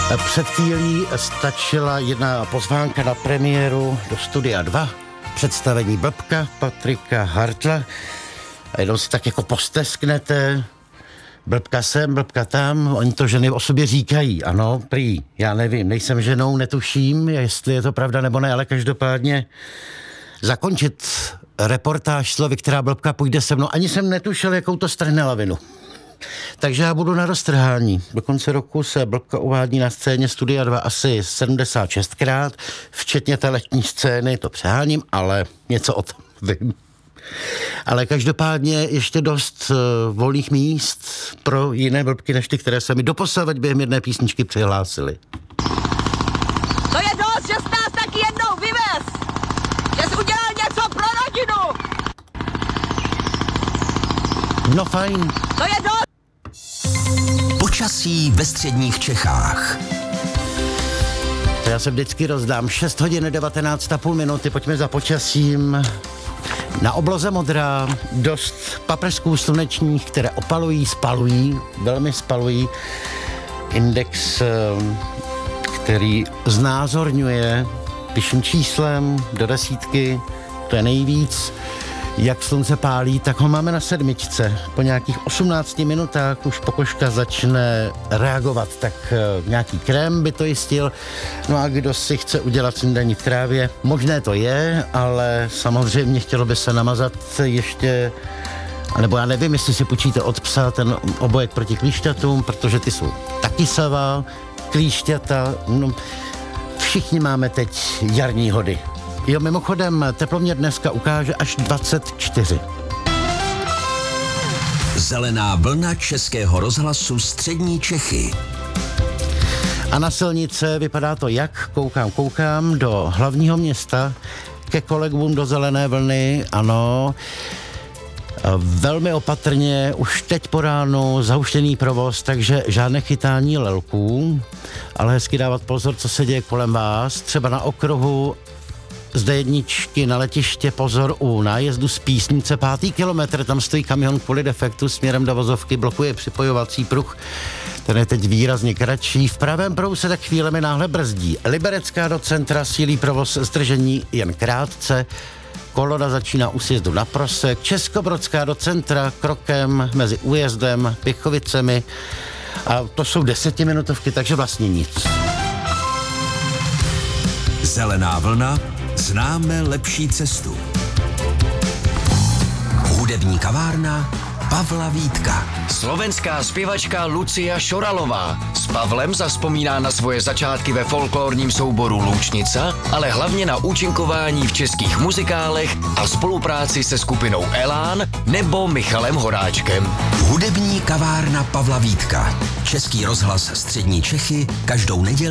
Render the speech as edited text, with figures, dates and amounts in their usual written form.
Před chvílí stačila jedna pozvánka na premiéru do Studia 2, představení Blbka Patrika Hartla a jenom si tak jako postesknete, Blbka sem, Blbka tam, oni to ženy o sobě říkají, ano, prý, já nevím, nejsem ženou, netuším, jestli je to pravda nebo ne, ale každopádně zakončit reportáž slovy, která Blbka půjde se mnou, ani jsem netušil, jakou to strhne lavinu. Takže já budu na roztrhání. Do konce roku se Blbka uvádí na scéně Studia 2 asi 76krát, včetně té letní scény, to přeháním, ale něco o tom vím. Ale každopádně ještě dost volných míst pro jiné blbky, než ty, které se mi doposavať během jedné písničky přihlásily. To je dost, že jsi nás taky jednou vyvez! Že jsi udělal něco pro rodinu! No fajn. To je dost! Počasí ve středních Čechách. To já se vždycky rozdám. 6 hodin 19,5 minuty, pojďme za počasím. Na obloze modrá, dost paprsků slunečních, které opalují, spalují, velmi spalují. Index, který znázorňuje píším číslem do desítky, to je nejvíc. Jak slunce pálí, tak ho máme na 7. Po nějakých 18 minutách už pokožka začne reagovat, tak nějaký krém by to jistil. No a kdo si chce udělat snídaní v trávě, možné to je, ale samozřejmě chtělo by se namazat ještě, nebo já nevím, jestli si půjčíte od psa ten obojek proti klíšťatům, protože ty jsou taky savá, klíšťata, no, všichni máme teď jarní hody. Jo, mimochodem, teploměr dneska ukáže až 24. Zelená vlna Českého rozhlasu Střední Čechy. A na silnice vypadá to jak? Koukám do hlavního města ke kolegům do zelené vlny, ano. Velmi opatrně, už teď po ránu zahuštěný provoz, takže žádné chytání lelků, ale hezky dávat pozor, co se děje kolem vás, třeba na okruhu z D1 na letiště, pozor u nájezdu z Písnice, 5. kilometr, tam stojí kamion kvůli defektu směrem do vozovky, blokuje připojovací pruh, ten je teď výrazně kratší, v pravém prouhu se tak chvílemi náhle brzdí. Liberecká do centra, sílí provoz, zdržení jen krátce, kolona začíná u sjezdu na Prosek, Českobrodská do centra krokem mezi újezdem, Pěchovicemi a to jsou 10minutovky, takže vlastně nic. Zelená vlna, známe lepší cestu. Hudební kavárna Pavla Vítka. Slovenská zpěvačka Lucia Šoralová s Pavlem zazpomíná na svoje začátky ve folklorním souboru Loučnica, ale hlavně na účinkování v českých muzikálech a spolupráci se skupinou Elán nebo Michalem Horáčkem. Hudební kavárna Pavla Vítka. Český rozhlas Střední Čechy každou neděli